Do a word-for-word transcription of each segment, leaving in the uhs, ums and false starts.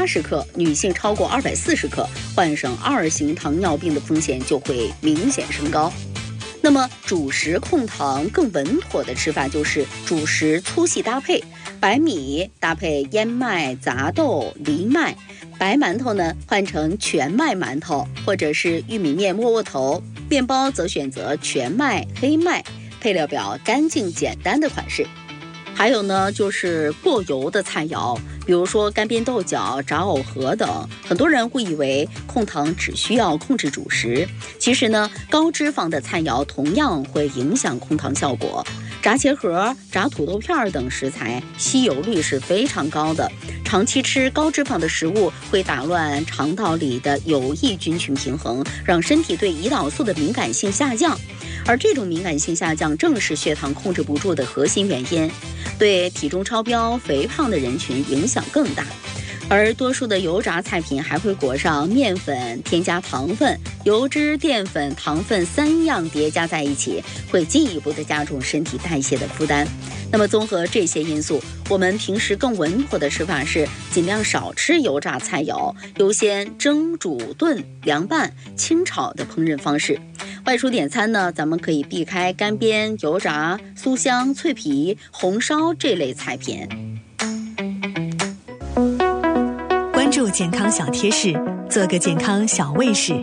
八十克，女性超过二百四十克，患上二型糖尿病的风险就会明显升高。那么主食控糖更稳妥的吃法就是主食粗细搭配，白米搭配燕麦、杂豆、藜麦，白馒头呢换成全麦馒头，或者是玉米面窝窝头，面包则选择全麦、黑麦，配料表干净简单的款式。还有呢，就是过油的菜肴，比如说干煸豆角、炸藕盒等。很多人会以为控糖只需要控制主食，其实呢，高脂肪的菜肴同样会影响控糖效果。炸茄盒、炸土豆片等食材吸油率是非常高的，长期吃高脂肪的食物会打乱肠道里的有益菌群平衡，让身体对胰岛素的敏感性下降。而这种敏感性下降正是血糖控制不住的核心原因，对体重超标、肥胖的人群影响更大。而多数的油炸菜品还会裹上面粉，添加糖分，油脂、淀粉、糖分三样叠加在一起，会进一步的加重身体代谢的负担。那么综合这些因素，我们平时更稳妥的吃法是尽量少吃油炸菜肴，优先蒸、煮、炖、凉拌、清炒的烹饪方式。外出点餐呢，咱们可以避开干煸、油炸、酥香、脆皮、红烧这类菜品。 关注健康小贴士，做个健康小卫士。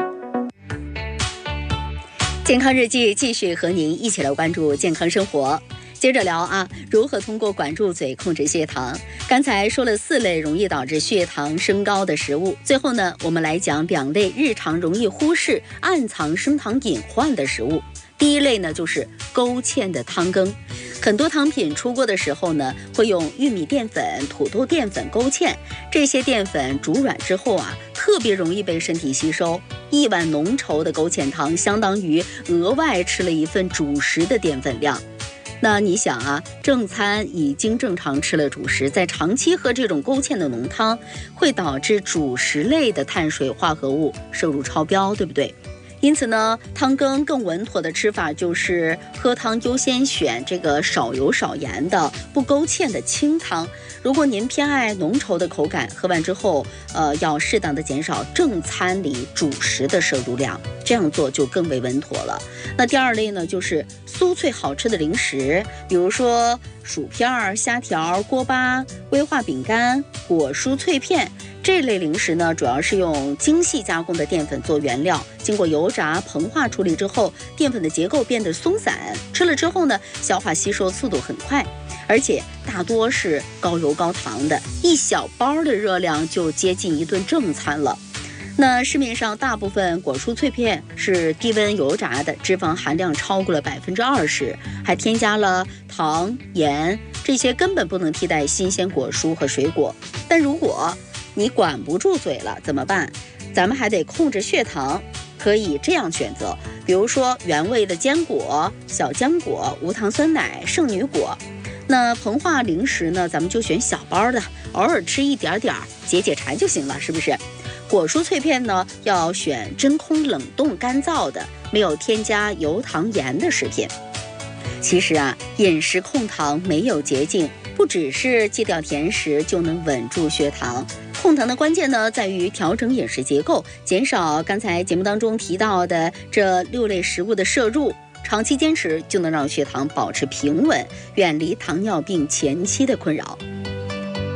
健康日记继续和您一起来关注健康生活。接着聊啊，如何通过管住嘴控制血糖？刚才说了四类容易导致血糖升高的食物，最后呢，我们来讲两类日常容易忽视、暗藏升糖隐患的食物。第一类呢，就是勾芡的汤羹。很多汤品出锅的时候呢，会用玉米淀粉、土豆淀粉勾芡，这些淀粉煮软之后啊，特别容易被身体吸收。一碗浓稠的勾芡汤，相当于额外吃了一份主食的淀粉量。那你想啊，正餐已经正常吃了主食，在长期喝这种勾芡的浓汤，会导致主食类的碳水化合物摄入超标，对不对？因此呢，汤羹更稳妥的吃法就是喝汤优先选这个少油少盐的不勾芡的清汤。如果您偏爱浓稠的口感，喝完之后呃，要适当的减少正餐里主食的摄入量，这样做就更为稳妥了。那第二类呢，就是酥脆好吃的零食，比如说薯片、虾条、锅巴、威化饼干、果蔬脆片。这类零食呢，主要是用精细加工的淀粉做原料，经过油炸、膨化处理之后，淀粉的结构变得松散，吃了之后呢，消化吸收速度很快，而且大多是高油高糖的，一小包的热量就接近一顿正餐了。那市面上大部分果蔬脆片是低温油炸的，脂肪含量超过了百分之二十，还添加了糖、盐，这些根本不能替代新鲜果蔬和水果。但如果你管不住嘴了怎么办？咱们还得控制血糖，可以这样选择，比如说原味的坚果、小浆果、无糖酸奶、圣女果。那膨化零食呢，咱们就选小包的，偶尔吃一点点解解馋就行了，是不是？果蔬脆片呢，要选真空冷冻干燥的，没有添加油糖盐的食品。其实啊，饮食控糖没有捷径，不只是戒掉甜食就能稳住血糖。控糖的关键呢，在于调整饮食结构，减少刚才节目当中提到的这六类食物的摄入，长期坚持就能让血糖保持平稳，远离糖尿病前期的困扰。